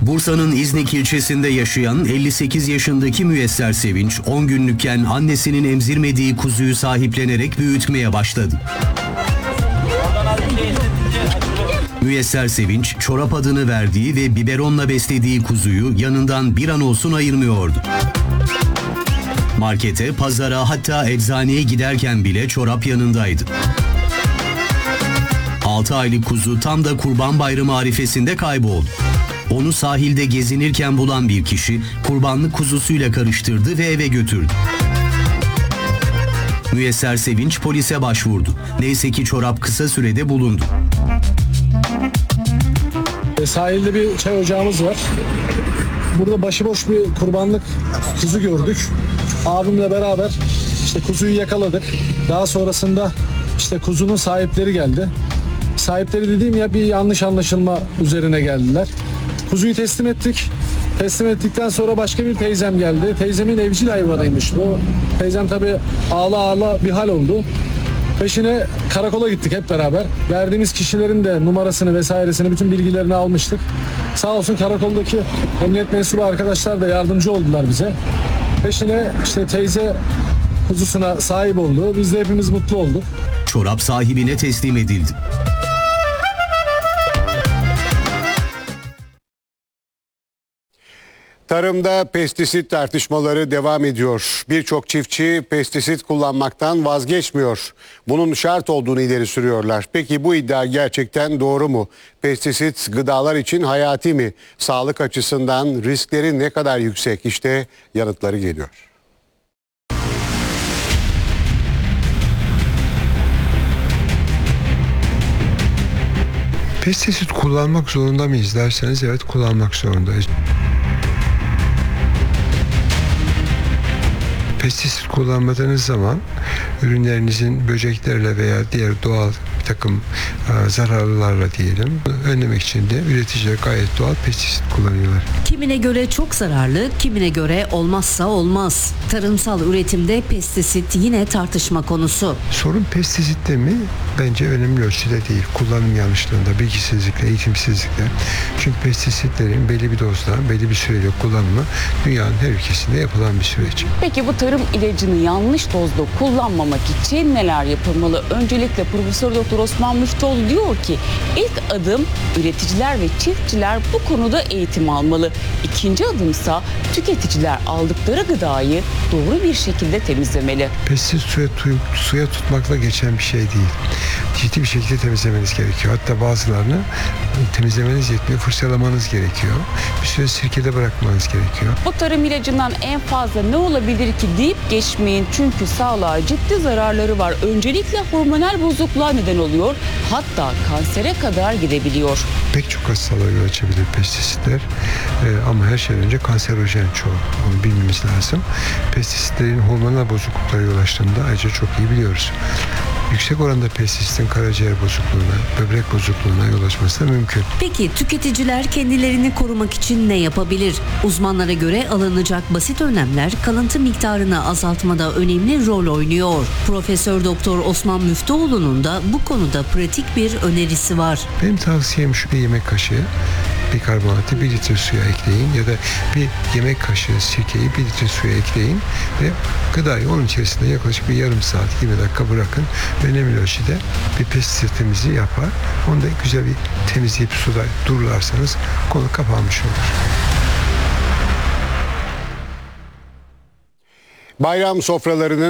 Bursa'nın İznik ilçesinde yaşayan 58 yaşındaki Müyesser Sevinç, 10 günlükken annesinin emzirmediği kuzuyu sahiplenerek büyütmeye başladı. Müyesser Sevinç, çorap adını verdiği ve biberonla beslediği kuzuyu yanından bir an olsun ayırmıyordu. Markete, pazara, hatta eczaneye giderken bile çorap yanındaydı. 6 aylık kuzu tam da Kurban Bayramı arifesinde kayboldu. Onu sahilde gezinirken bulan bir kişi kurbanlık kuzusuyla karıştırdı ve eve götürdü. Müyesser Sevinç polise başvurdu. Neyse ki çorap kısa sürede bulundu. Sahilde bir çay ocağımız var. Burada başıboş bir kurbanlık kuzu gördük. Abimle beraber kuzuyu yakaladık. Daha sonrasında kuzunun sahipleri geldi. Sahipleri dediğim ya bir yanlış anlaşılma üzerine geldiler. Kuzuyu teslim ettik. Teslim ettikten sonra başka bir teyzem geldi. Teyzemin evcil hayvanıymış bu. Teyzem tabii ağla bir hal oldu. Peşine karakola gittik hep beraber. Verdiğimiz kişilerin de numarasını vesairesini, bütün bilgilerini almıştık. Sağ olsun karakoldaki emniyet mensubu arkadaşlar da yardımcı oldular bize. Peşine teyze kuzusuna sahip oldu. Biz de hepimiz mutlu olduk. Çorap sahibine teslim edildi. Tarımda pestisit tartışmaları devam ediyor. Birçok çiftçi pestisit kullanmaktan vazgeçmiyor. Bunun şart olduğunu ileri sürüyorlar. Peki bu iddia gerçekten doğru mu? Pestisit gıdalar için hayati mi? Sağlık açısından riskleri ne kadar yüksek? İşte yanıtları geliyor. Pestisit kullanmak zorunda mıyız derseniz evet, kullanmak zorundayız. Pestisit kullanmadığınız zaman ürünlerinizin böceklerle veya diğer doğal bir takım zararlılarla diyelim önlemek için de üreticiler gayet doğal pestisit kullanıyorlar. Kimine göre çok zararlı, kimine göre olmazsa olmaz. Tarımsal üretimde pestisit yine tartışma konusu. Sorun pestisitte mi? Bence önemli ölçüde değil. Kullanım yanlışlığında, bilgisizlikle, eğitimsizlikle. Çünkü pestisitlerin belli bir dozda, belli bir süreli kullanımı dünyanın her ülkesinde yapılan bir süreç. Peki bu tarım ilacını yanlış dozda kullanmamak için neler yapılmalı? Öncelikle Profesör Doktor Osman Müftüoğlu diyor ki ilk adım üreticiler ve çiftçiler bu konuda eğitim almalı. İkinci adımsa tüketiciler aldıkları gıdayı doğru bir şekilde temizlemeli. Pestisit suya tutmakla geçen bir şey değil. Ciddi bir şekilde temizlemeniz gerekiyor. Hatta bazılarını temizlemeniz yetmiyor, fırçalamanız gerekiyor. Bir süre sirkede bırakmanız gerekiyor. Bu tarım ilacından en fazla ne olabilir ki deyip geçmeyin. Çünkü sağlığa ciddi zararları var. Öncelikle hormonal bozukluğa neden oluyor. Hatta kansere kadar gidebiliyor. Pek çok hastalığa yol açabilir pestisitler. Ama her şeyden önce kanserojen çoğu. Onu bilmemiz lazım. Pestisitlerin hormonal bozukluklara yol açtığını da ayrıca çok iyi biliyoruz. Yüksek oranda pestisitin karaciğer bozukluğuna, böbrek bozukluğuna yol açması da mümkün. Peki tüketiciler kendilerini korumak için ne yapabilir? Uzmanlara göre alınacak basit önlemler kalıntı miktarını azaltmada önemli rol oynuyor. Profesör Doktor Osman Müftüoğlu'nun da bu konuda pratik bir önerisi var. Benim tavsiyem şu: bir yemek kaşığı bikarbonatı 1 litre suya ekleyin ya da bir yemek kaşığı sirkeyi 1 litre suya ekleyin ve gıdayı onun içerisinde yaklaşık bir yarım saat 20 dakika bırakın. Önemli ölçüde bir pestisit temizliği yapar. Onu da güzel bir temizleyip suda dururlarsanız konu kapanmış olur. Bayram sofralarının